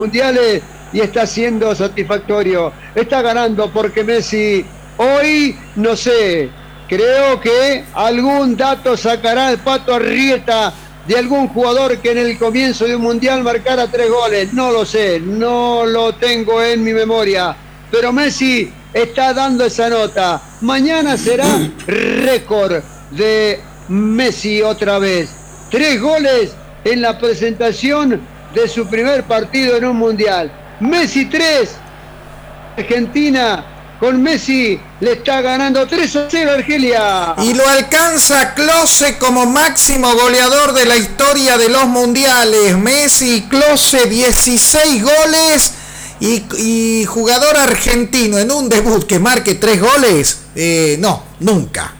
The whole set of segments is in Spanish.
mundiales y está siendo satisfactorio. Está ganando porque Messi hoy, no sé, creo que algún dato sacará el Pato Arrieta de algún jugador que en el comienzo de un mundial marcara 3 goles. No lo sé, no lo tengo en mi memoria, pero Messi está dando esa nota. Mañana será récord de Messi otra vez. 3 goles en la presentación de su primer partido en un mundial. Messi 3, Argentina con Messi le está ganando 3-0 a Argelia. Y lo alcanza Klose como máximo goleador de la historia de los mundiales. Messi y Klose, 16 goles. Y jugador argentino en un debut que marque 3 goles, no, nunca.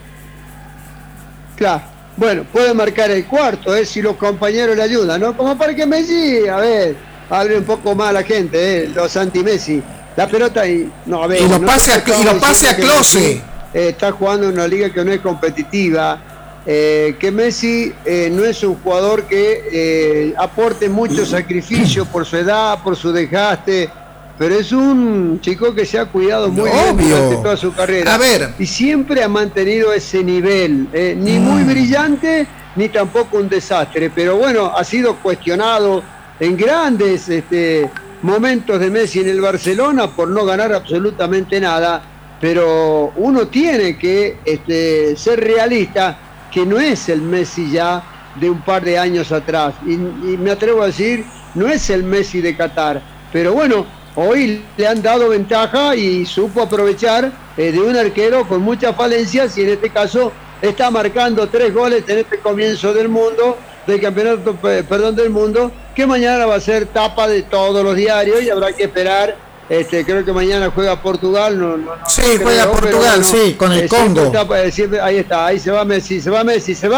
Claro, bueno, puede marcar el cuarto, si los compañeros le ayudan, ¿no? Como para que Messi, a ver, hable un poco más a la gente, los anti-Messi. La pelota y no, a ver, y lo pase a Klose. Está jugando en una liga que no es competitiva, que Messi no es un jugador que aporte mucho sacrificio por su edad, por su desgaste, pero es un chico que se ha cuidado muy bien durante toda su carrera. A ver. Y siempre ha mantenido ese nivel, ni muy brillante, ni tampoco un desastre, pero bueno, ha sido cuestionado en grandes momentos de Messi en el Barcelona por no ganar absolutamente nada, pero uno tiene que ser realista, que no es el Messi ya de un par de años atrás, y me atrevo a decir, no es el Messi de Qatar, pero bueno, hoy le han dado ventaja y supo aprovechar de un arquero con muchas falencias, y en este caso está marcando 3 goles en este comienzo del mundo, del campeonato, del mundo, que mañana va a ser tapa de todos los diarios y habrá que esperar. Creo que mañana juega Portugal, sí, juega Portugal, sí, con el Congo. Ahí está, ahí se va Messi, se va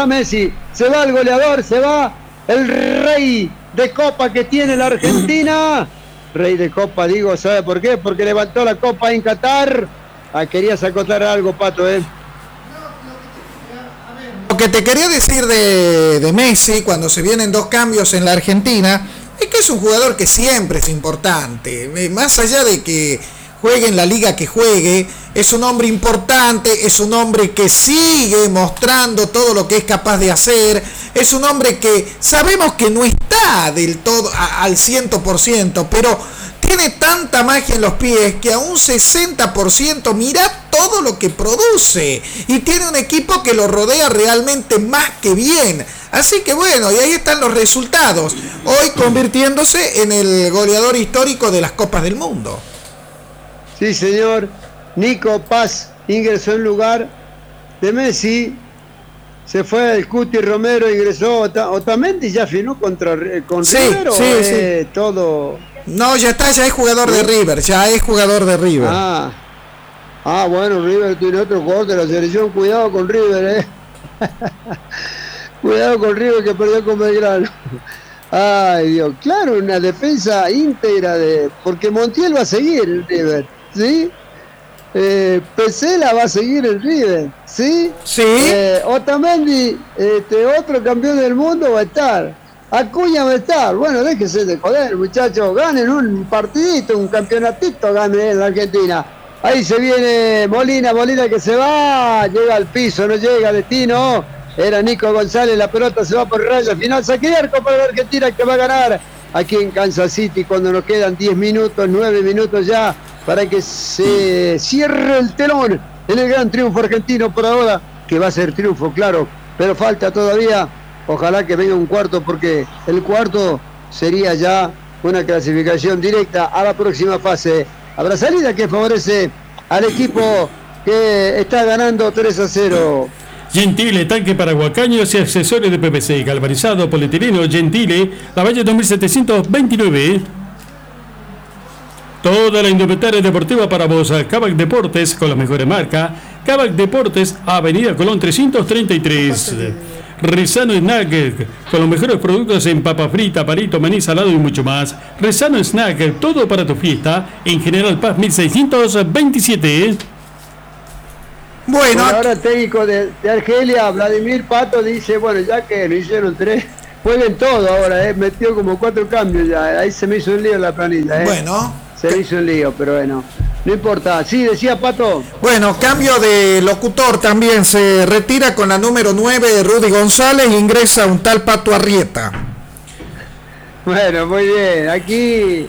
el goleador, se va el rey de copa que tiene la Argentina. Rey de copa, digo, ¿sabe por qué? Porque levantó la copa en Qatar. Querías acotar algo, Pato, Lo que te quería decir de Messi, cuando se vienen 2 cambios en la Argentina, es que es un jugador que siempre es importante. Más allá de que juegue en la liga que juegue, es un hombre importante, es un hombre que sigue mostrando todo lo que es capaz de hacer, es un hombre que sabemos que no está del todo al 100%, pero tiene tanta magia en los pies que a un 60% mira todo lo que produce y tiene un equipo que lo rodea realmente más que bien. Así que bueno, y ahí están los resultados, hoy convirtiéndose en el goleador histórico de las Copas del Mundo. Sí, señor. Nico Paz ingresó en lugar de Messi. Se fue el Cuti Romero, ingresó Otamendi, ya firmó con River. Sí. Todo. No, ya es jugador de River, Bueno, River tiene otro jugador de la selección. Cuidado con River, Cuidado con River, que perdió con Belgrano. Ay, Dios, claro, una defensa íntegra porque Montiel va a seguir en River, ¿sí? Pesela va a seguir en River, ¿sí? Sí. Otamendi, otro campeón del mundo va a estar. Acuña va a estar. Bueno, déjese de joder, muchachos, ganen un partidito, un campeonatito, ganen en la Argentina. Ahí se viene Molina que se va, llega al piso, no llega, destino. Era Nico González, la pelota se va por raya final, saque de arco para la Argentina, que va a ganar aquí en Kansas City cuando nos quedan 10 minutos, 9 minutos ya para que se cierre el telón en el gran triunfo argentino por ahora, que va a ser triunfo, claro, pero falta todavía, ojalá que venga un cuarto, porque el cuarto sería ya una clasificación directa a la próxima fase. Habrá salida que favorece al equipo que está ganando 3-0. Gentile, tanque para huacaños y accesorios de PVC, galvanizado, polietileno, Gentile, la Valle 2729. Toda la indumentaria deportiva para vos, Kavak Deportes, con las mejores marcas. Kavak Deportes, Avenida Colón 333. Rezano Snack, con los mejores productos en papa frita, palito, maní salado y mucho más. Rezano Snack, todo para tu fiesta, en General Paz 1627. Bueno, ahora técnico de Argelia, Vladimir Pato, dice, bueno, ya que lo hicieron 3, Jueguen todo ahora, metió como 4 cambios ya. Ahí se me hizo un lío en la planilla. Bueno. Se me hizo un lío, pero bueno. No importa. Sí, decía Pato. Bueno, cambio de locutor también. Se retira con la número 9 Rudy González e ingresa un tal Pato Arrieta. Bueno, muy bien. Aquí,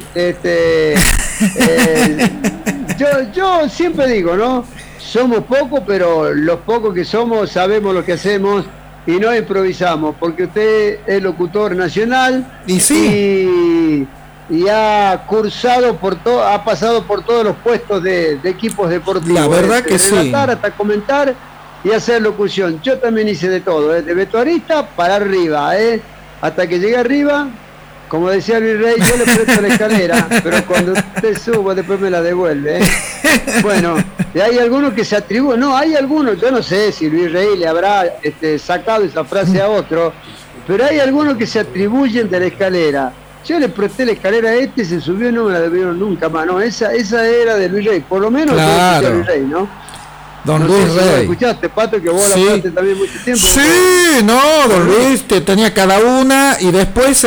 yo siempre digo, ¿no? Somos pocos, pero los pocos que somos sabemos lo que hacemos y no improvisamos, porque usted es locutor nacional y sí. Y ha cursado ha pasado por todos los puestos de equipos deportivos. La verdad que sí. Relatar hasta comentar y hacer locución. Yo también hice de todo, de vestuarista para arriba, hasta que llegué arriba. Como decía Luis Rey, yo le presto la escalera, pero cuando usted suba después me la devuelve. Bueno, y hay algunos que se atribuyen, hay algunos, yo no sé si Luis Rey le habrá sacado esa frase a otro, pero hay algunos que se atribuyen de la escalera. Yo le presté la escalera a se subió y no me la devolvieron nunca más. No, esa era de Luis Rey, por lo menos claro. Luis Rey, ¿no? Don Luis Rey. ¿Lo escuchaste, Pato, que vos la hablaste también mucho tiempo? Sí, don Luis tenía cada una y después,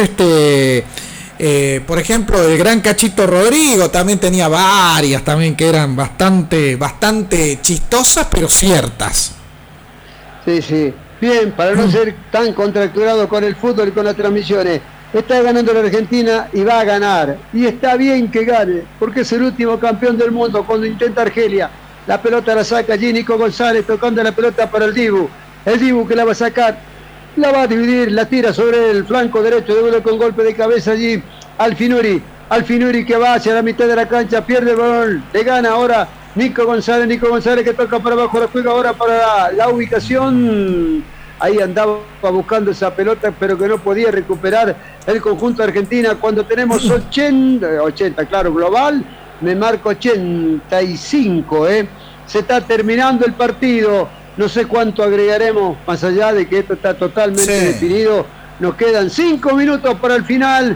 por ejemplo, el gran Cachito Rodrigo también tenía varias también que eran bastante chistosas, pero ciertas. Sí. Bien, para no ser tan contracturado con el fútbol y con las transmisiones. Está ganando la Argentina y va a ganar. Y está bien que gane, porque es el último campeón del mundo cuando intenta Argelia. La pelota la saca allí Nico González tocando la pelota para el Dibu. El Dibu que la va a sacar, la va a dividir, la tira sobre el flanco derecho, devuelve con golpe de cabeza allí al Finuri. Al Finuri que va hacia la mitad de la cancha, pierde el balón, le gana ahora Nico González que toca para abajo, la juega ahora para la ubicación. Ahí andaba buscando esa pelota, pero que no podía recuperar el conjunto de Argentina cuando tenemos 80, claro, global. Me marco 85, Se está terminando el partido. No sé cuánto agregaremos, más allá de que esto está totalmente definido. Nos quedan 5 minutos para el final.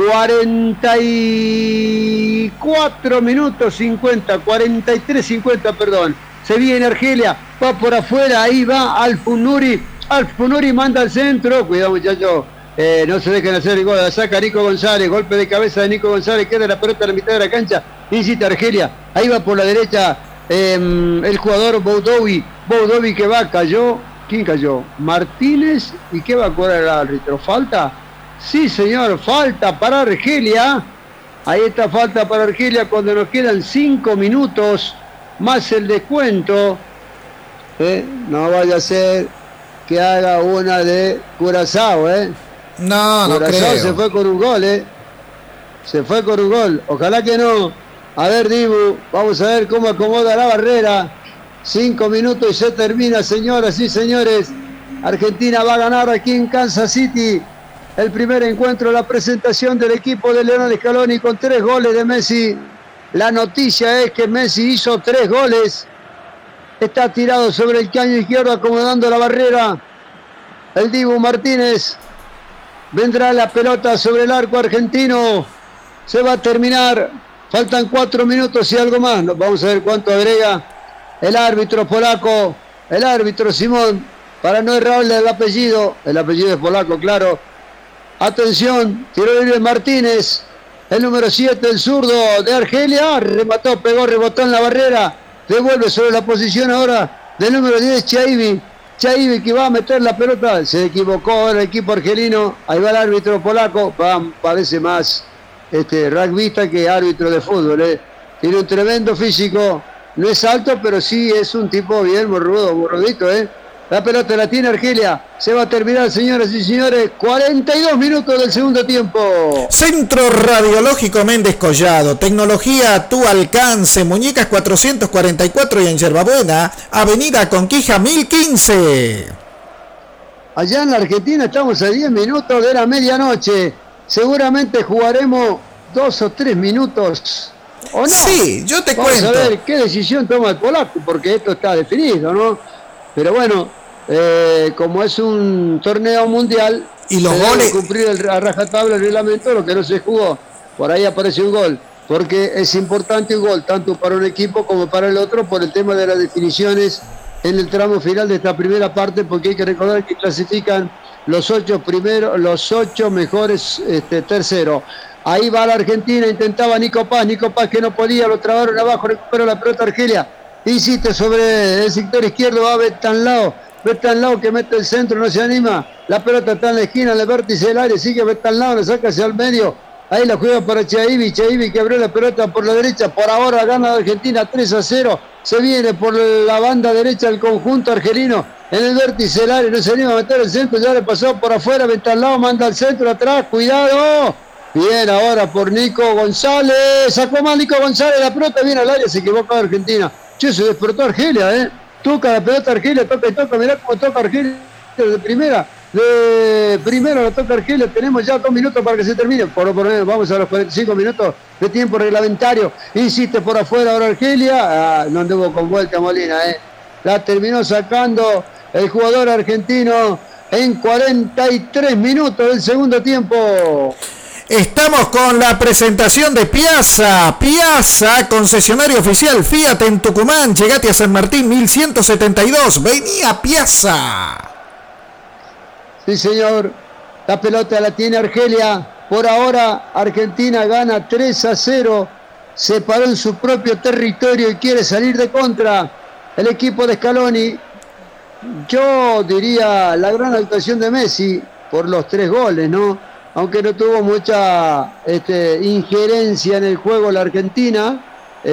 44 minutos 50, 43, 50, perdón. Se viene Argelia, va por afuera, ahí va Al-Funuri manda al centro. Cuidado, muchachos. No se dejen hacer el gol, la saca Nico González, golpe de cabeza de Nico González, queda la pelota a la mitad de la cancha, incita Argelia, ahí va por la derecha el jugador Boudowi que cayó, ¿quién cayó? Martínez, ¿y qué va a cobrar el árbitro? ¿Falta? Sí señor, falta para Argelia, ahí está, falta para Argelia cuando nos quedan 5 minutos, más el descuento, no vaya a ser que haga una de Curazao, No creo. Se fue con un gol, Se fue con un gol. Ojalá que no. A ver, Dibu, vamos a ver cómo acomoda la barrera. 5 minutos y se termina, señoras y señores. Argentina va a ganar aquí en Kansas City el primer encuentro, la presentación del equipo de Lionel Scaloni con 3 goles de Messi. La noticia es que Messi hizo 3 goles. Está tirado sobre el caño izquierdo acomodando la barrera. El Dibu Martínez. Vendrá la pelota sobre el arco argentino. Se va a terminar. Faltan 4 minutos y algo más. Vamos a ver cuánto agrega el árbitro polaco. El árbitro Simón. Para no errarle el apellido. El apellido es polaco, claro. Atención. Tiró libre Martínez. El número 7, el zurdo de Argelia. Remató, pegó, rebotó en la barrera. Devuelve sobre la posición ahora del número 10, Chaibi que va a meter la pelota, se equivocó el equipo argelino, ahí va el árbitro polaco, parece más rugbyista que árbitro de fútbol, tiene un tremendo físico, no es alto, pero sí es un tipo bien morrudito, La pelota la tiene Argelia. Se va a terminar, señoras y señores. 42 minutos del segundo tiempo. Centro Radiológico Méndez Collado. Tecnología a tu alcance. Muñecas 444 y en Yerbabuena, Avenida Conquija 1015. Allá en la Argentina estamos a 10 minutos de la medianoche. Seguramente jugaremos 2 o 3 minutos. ¿O no? Sí, yo te cuento. Vamos a ver qué decisión toma el polaco, porque esto está definido, ¿no? Pero bueno, como es un torneo mundial y los goles, cumplir a rajatabla el reglamento, lo que no se jugó, por ahí aparece un gol, porque es importante un gol tanto para un equipo como para el otro por el tema de las definiciones en el tramo final de esta primera parte, porque hay que recordar que clasifican los 8 primeros, los 8 mejores terceros. Ahí va la Argentina, intentaba Nico Paz que no podía, lo trabaron abajo, recuperó la pelota Argelia, insiste sobre el sector izquierdo, va Betanlao que mete el centro, no se anima, la pelota está en la esquina, en el vértice del área, sigue Betanlao, la saca hacia el medio, ahí la juega para Chaibi que abrió la pelota por la derecha, por ahora gana Argentina 3-0, se viene por la banda derecha el conjunto argelino, en el vértice del área, no se anima a meter el centro, ya le pasó por afuera, Betanlao manda al centro, atrás, cuidado, bien ahora por Nico González, sacó mal Nico González, la pelota viene al área, se equivocó Argentina, che, se despertó Argelia, toca la pelota Argelia, toca y toca, mirá cómo toca Argelia de primera la toca Argelia, tenemos ya 2 minutos para que se termine, por lo menos vamos a los 45 minutos de tiempo reglamentario, insiste por afuera ahora Argelia, no anduvo con vuelta Molina, la terminó sacando el jugador argentino en 43 minutos del segundo tiempo. Estamos con la presentación de Piazza, concesionario oficial Fiat en Tucumán, llegate a San Martín 1172, vení a Piazza. Sí señor, la pelota la tiene Argelia, por ahora Argentina gana 3-0, se paró en su propio territorio y quiere salir de contra el equipo de Scaloni. Yo diría la gran actuación de Messi por los 3 goles, ¿no? Aunque no tuvo mucha injerencia en el juego la Argentina,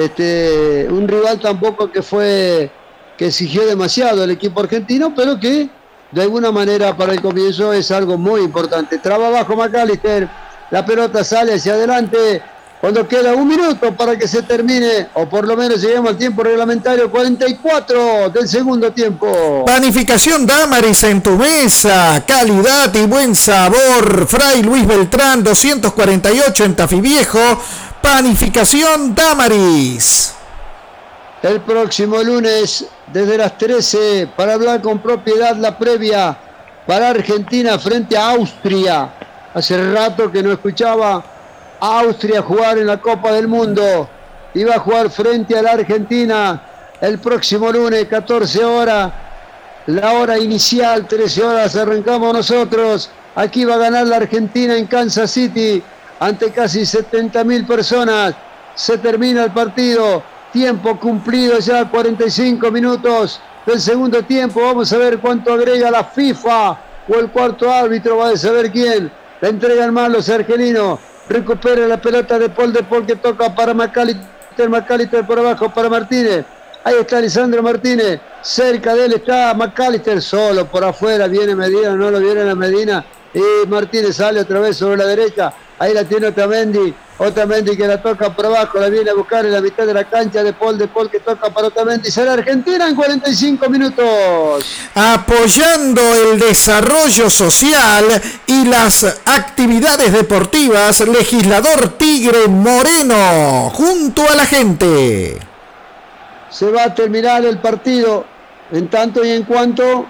un rival tampoco que exigió demasiado el equipo argentino, pero que de alguna manera para el comienzo es algo muy importante. Traba abajo McAllister, la pelota sale hacia adelante, cuando queda 1 minuto para que se termine, o por lo menos lleguemos al tiempo reglamentario, 44 del segundo tiempo. Panificación Damaris en tu mesa, calidad y buen sabor. Fray Luis Beltrán 248 en Tafí Viejo. Panificación Damaris. El próximo lunes, desde las 13, para hablar con propiedad la previa para Argentina frente a Austria. Hace rato que no escuchaba a Austria jugar en la Copa del Mundo. Iba a jugar frente a la Argentina el próximo lunes, 14 horas. La hora inicial, 13 horas, arrancamos nosotros. Aquí va a ganar la Argentina en Kansas City ante casi 70.000 personas. Se termina el partido. Tiempo cumplido ya, 45 minutos del segundo tiempo. Vamos a ver cuánto agrega la FIFA o el cuarto árbitro, va a saber quién. La entregan mal los argelinos. Recupera la pelota de Paul que toca para McAllister por abajo para Martínez. Ahí está Lisandro Martínez. Cerca de él está McAllister solo por afuera. Viene Medina, no lo viene la Medina. Y Martínez sale otra vez sobre la derecha. Ahí la tiene Otamendi que la toca por abajo, la viene a buscar en la mitad de la cancha de Paul que toca para Otamendi. Será Argentina en 45 minutos. Apoyando el desarrollo social y las actividades deportivas, legislador Tigre Moreno, junto a la gente. Se va a terminar el partido en tanto y en cuanto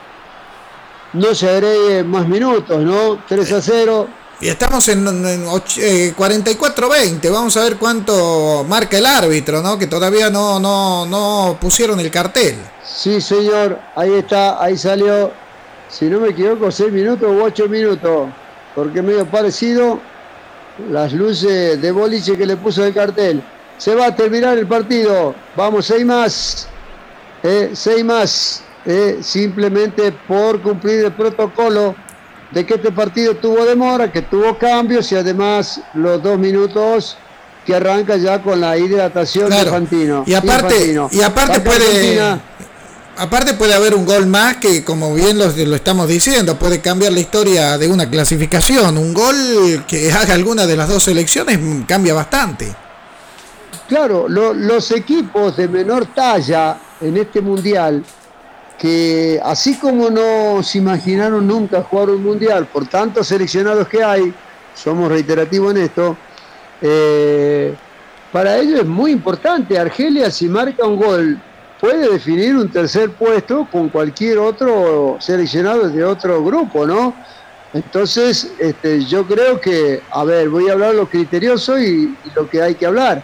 no se agreguen más minutos, ¿no? 3-0. Y estamos en 44-20. Vamos a ver cuánto marca el árbitro, ¿no? Que todavía no pusieron el cartel. Sí, señor. Ahí está, ahí salió. Si no me equivoco, 6 minutos u 8 minutos. Porque medio parecido las luces de boliche que le puso el cartel. Se va a terminar el partido. Vamos, 6 más. 6 más. Simplemente por cumplir el protocolo de que este partido tuvo demora, que tuvo cambios y además los 2 minutos que arranca ya con la hidratación de Fantino. Y aparte puede haber un gol más que, como bien lo estamos diciendo, puede cambiar la historia de una clasificación. Un gol que haga alguna de las dos selecciones cambia bastante. Claro, los equipos de menor talla en este mundial, que así como no se imaginaron nunca jugar un mundial por tantos seleccionados que hay, somos reiterativos en esto, para ellos es muy importante. Argelia, si marca un gol, puede definir un tercer puesto con cualquier otro seleccionado de otro grupo, ¿no? Entonces, yo creo que, voy a hablar lo criterioso y lo que hay que hablar.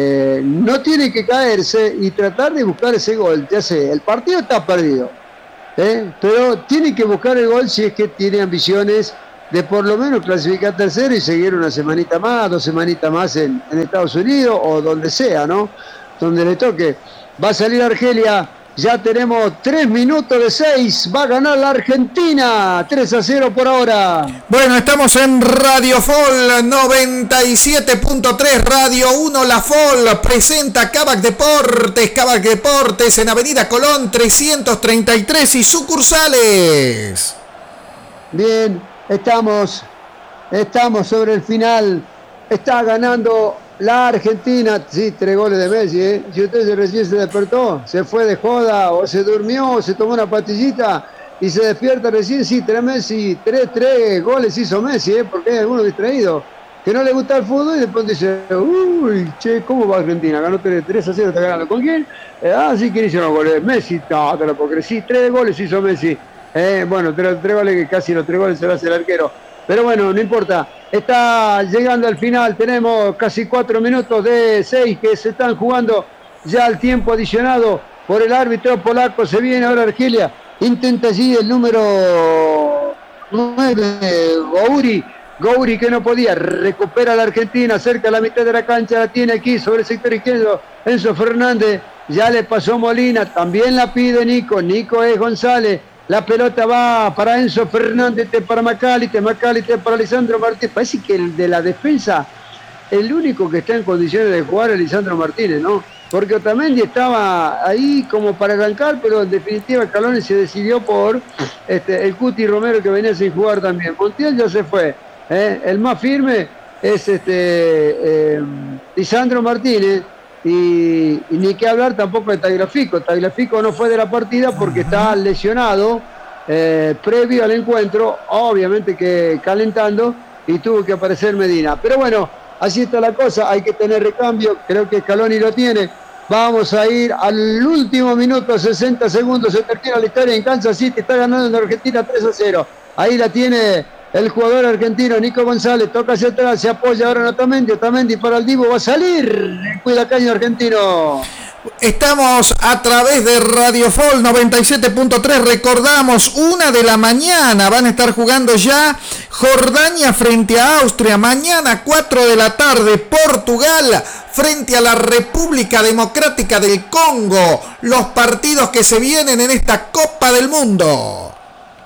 No tiene que caerse y tratar de buscar ese gol. Ya sé, el partido está perdido. Pero tiene que buscar el gol si es que tiene ambiciones de por lo menos clasificar tercero y seguir una semanita más, 2 semanitas más en Estados Unidos o donde sea, ¿no? Donde le toque. Va a salir Argelia, ya tenemos 3 minutos de 6, va a ganar la Argentina, 3-0 por ahora. Bueno, estamos en Radio Fol 97.3, Radio 1 La Fol, presenta Kavak Deportes en Avenida Colón 333 y sucursales. Bien, estamos sobre el final, está ganando la Argentina, sí, 3 goles de Messi, Si usted recién se despertó, se fue de joda, o se durmió, o se tomó una pastillita y se despierta recién, sí, 3 goles hizo Messi, porque hay algunos distraídos que no le gusta el fútbol y después dice, uy, che, ¿cómo va Argentina? Ganó 3-0, está ganando. ¿Con quién? Sí, ¿quién hizo los goles? Messi, no, te lo puedo creer, sí, 3 goles hizo Messi. Bueno, 3 goles, que casi los 3 goles se lo hace el arquero. Pero bueno, no importa. Está llegando al final. Tenemos casi 4 minutos de 6 que se están jugando ya al tiempo adicionado por el árbitro polaco. Se viene ahora Argelia. Intenta allí el número 9, Gouri que no podía. Recupera la Argentina cerca de la mitad de la cancha. La tiene aquí sobre el sector izquierdo Enzo Fernández. Ya le pasó Molina. También la pide Nico. Nico es González. La pelota va para Enzo Fernández, para Macalister para Lisandro Martínez. Parece que el de la defensa, el único que está en condiciones de jugar es Lisandro Martínez, ¿no? Porque Otamendi estaba ahí como para arrancar, pero en definitiva Scaloni se decidió por el Cuti Romero, que venía sin jugar también. Montiel ya se fue. El más firme es Lisandro Martínez. Y ni que hablar tampoco de Tagliafico. Tagliafico no fue de la partida porque está lesionado previo al encuentro, obviamente que calentando, y tuvo que aparecer Medina. Pero bueno, así está la cosa, hay que tener recambio, creo que Scaloni lo tiene. Vamos a ir al último minuto, 60 segundos, se termina la historia en Kansas City, está ganando en Argentina 3-0. Ahí la tiene el jugador argentino Nico González, toca hacia atrás, se apoya ahora en Otamendi para el Divo, va a salir el cuidacaño argentino. Estamos a través de Radio Fol 97.3, recordamos 1 de la mañana, van a estar jugando ya Jordania frente a Austria, mañana 4 de la tarde, Portugal frente a la República Democrática del Congo, los partidos que se vienen en esta Copa del Mundo.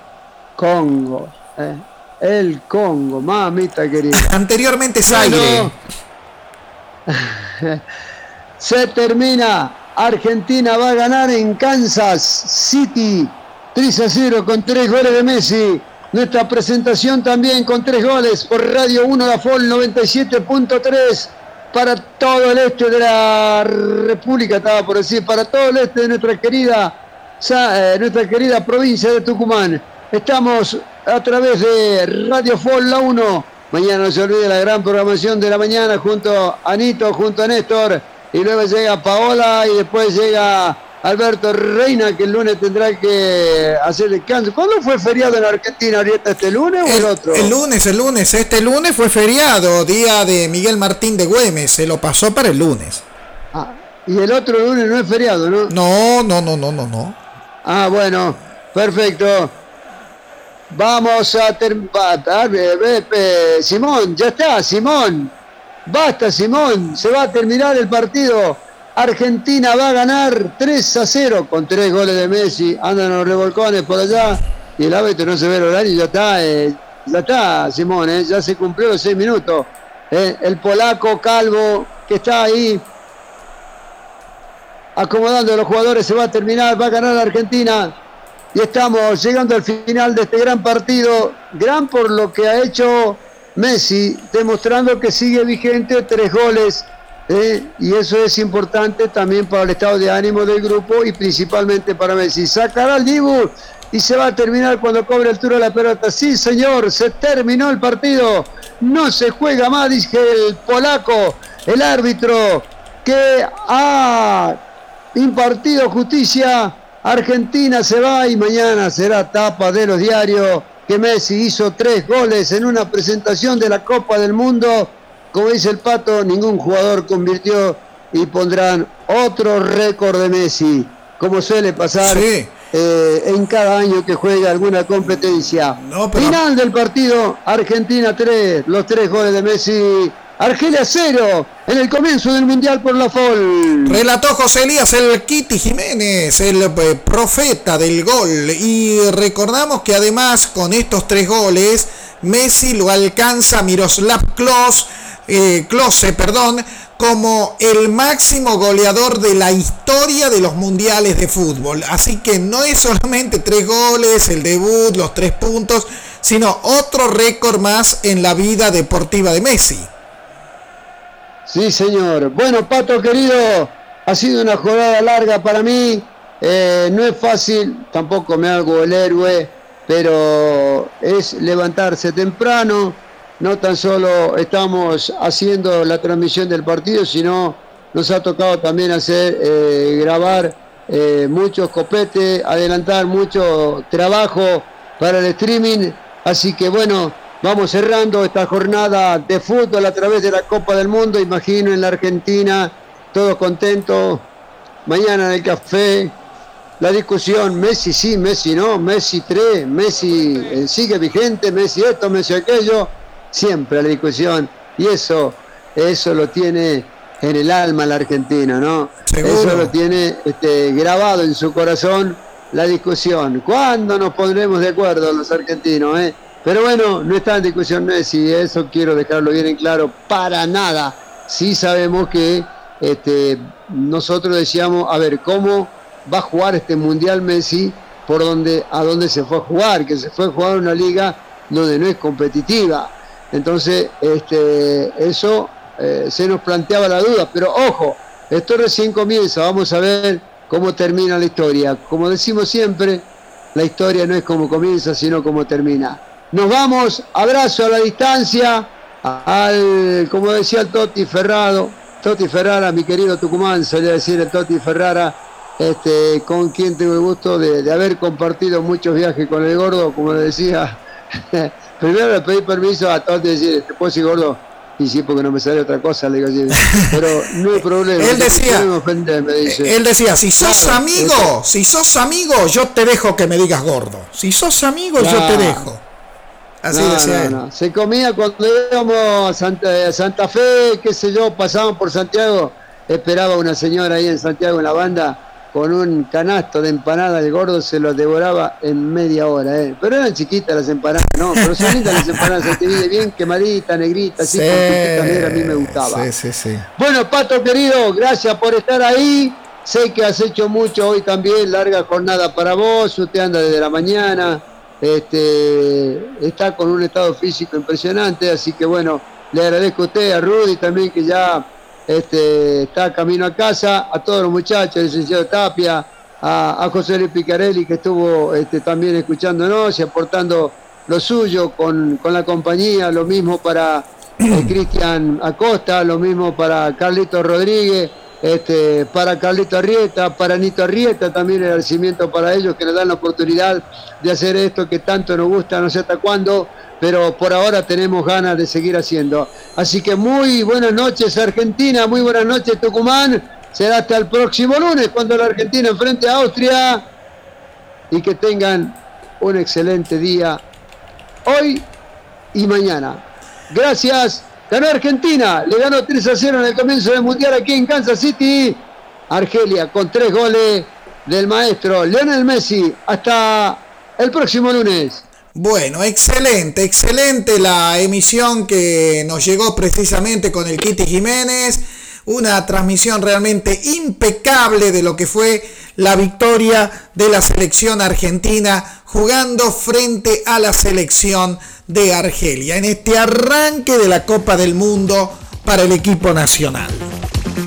Congo, el Congo, mamita querida. Anteriormente Zaire. Se termina. Argentina va a ganar en Kansas City 3-0 con 3 goles de Messi. Nuestra presentación también con 3 goles por Radio 1 La Fol 97.3 para todo el este de la República, estaba por decir, para todo el este de nuestra querida provincia de Tucumán. Estamos a través de Radio Fol La 1. Mañana no se olvide la gran programación de la mañana junto a Nito, junto a Néstor. Y luego llega Paola y después llega Alberto Reina, que el lunes tendrá que hacer descanso. ¿Cuándo fue feriado en Argentina, Arieta? ¿Este lunes o el otro? El lunes. Este lunes fue feriado, día de Miguel Martín de Güemes. Se lo pasó para el lunes. Y el otro lunes no es feriado, ¿no? No. Bueno, perfecto. Vamos a terminar. Simón, ya está, Simón. Basta, Simón. Se va a terminar el partido. Argentina va a ganar 3-0 con 3 goles de Messi. Andan los revolcones por allá. Y el árbitro no se ve el horario. Ya está, Simón. Ya se cumplió los 6 minutos. El polaco Calvo, que está ahí acomodando a los jugadores, se va a terminar. Va a ganar la Argentina. Y estamos llegando al final de este gran partido, gran por lo que ha hecho Messi, demostrando que sigue vigente, 3 goles, y eso es importante también para el estado de ánimo del grupo y principalmente para Messi. Sacará el Dibu y se va a terminar cuando cobre el tiro de la pelota. Sí, señor, se terminó el partido, no se juega más, dice el polaco, el árbitro que ha impartido justicia. Argentina se va y mañana será tapa de los diarios que Messi hizo 3 goles en una presentación de la Copa del Mundo. Como dice el Pato, ningún jugador convirtió y pondrán otro récord de Messi, como suele pasar. Sí. en cada año que juega alguna competencia. No, pero... Final del partido, Argentina 3, los 3 goles de Messi. Argelia 0 en el comienzo del Mundial por la FOL. Relató José Elías el Kitty Jiménez, el profeta del gol. Y recordamos que además con estos 3 goles, Messi lo alcanza Miroslav Klose, como el máximo goleador de la historia de los mundiales de fútbol. Así que no es solamente 3 goles, el debut, los 3 puntos, sino otro récord más en la vida deportiva de Messi. Sí, señor. Bueno, Pato querido, ha sido una jornada larga para mí. No es fácil, tampoco me hago el héroe, pero es levantarse temprano. No tan solo estamos haciendo la transmisión del partido, sino nos ha tocado también grabar muchos copetes, adelantar mucho trabajo para el streaming. Así que bueno, vamos cerrando esta jornada de fútbol a través de la Copa del Mundo. Imagino en la Argentina, todos contentos. Mañana en el café, la discusión, Messi sí, Messi no, Messi 3, Messi sigue vigente, Messi esto, Messi aquello. Siempre la discusión. Y eso lo tiene en el alma la Argentina, ¿no? ¿Seguro? Eso lo tiene grabado en su corazón, la discusión. ¿Cuándo nos pondremos de acuerdo los argentinos, Pero bueno, no está en discusión Messi, eso quiero dejarlo bien en claro, para nada. Sí sabemos que nosotros decíamos, a ver, ¿cómo va a jugar este Mundial Messi? A dónde se fue a jugar, que se fue a jugar una liga donde no es competitiva. Entonces, eso se nos planteaba la duda, pero ojo, esto recién comienza, vamos a ver cómo termina la historia. Como decimos siempre, la historia no es como comienza, sino como termina. Nos vamos, abrazo a la distancia, como decía el Toti Ferrara, mi querido Tucumán, solía decir el Toti Ferrara, con quien tengo el gusto de haber compartido muchos viajes con el gordo, como le decía. Primero le pedí permiso a Toti, decir, ¿te puedo decir gordo? Y sí, porque no me sale otra cosa, le digo, sí, pero no hay problema. Él decía, si sos amigo, yo te dejo que me digas gordo. Si sos amigo, yo te dejo. Así decía él. No. Se comía cuando íbamos a Santa Fe, qué sé yo, pasaban por Santiago, esperaba una señora ahí en Santiago en la banda con un canasto de empanadas, el gordo se los devoraba en media hora, pero eran chiquitas las empanadas, no, pero son lindas las empanadas, se te viene bien quemadita, negrita, así, con puntita negra, a mí me gustaba. Sí. Bueno, Pato querido, gracias por estar ahí, sé que has hecho mucho hoy también, larga jornada para vos, usted anda desde la mañana, está con un estado físico impresionante, así que bueno, le agradezco a usted, a Rudy también, que ya está camino a casa, a todos los muchachos, al licenciado Tapia, a José Luis Picarelli, que estuvo también escuchándonos y aportando lo suyo con la compañía, lo mismo para Cristian Acosta, lo mismo para Carlito Rodríguez, para Carlito Arrieta, para Nito Arrieta, también el agradecimiento para ellos que nos dan la oportunidad de hacer esto que tanto nos gusta, no sé hasta cuándo, pero por ahora tenemos ganas de seguir haciendo. Así que muy buenas noches Argentina, muy buenas noches Tucumán, será hasta el próximo lunes cuando la Argentina enfrente a Austria, y que tengan un excelente día hoy y mañana. Gracias. Ganó Argentina, le ganó 3-0 en el comienzo del Mundial aquí en Kansas City. Argelia con 3 goles del maestro Lionel Messi. Hasta el próximo lunes. Bueno, excelente la emisión que nos llegó precisamente con el Kitty Jiménez. Una transmisión realmente impecable de lo que fue la victoria de la selección argentina jugando frente a la selección de Argelia en este arranque de la Copa del Mundo para el equipo nacional.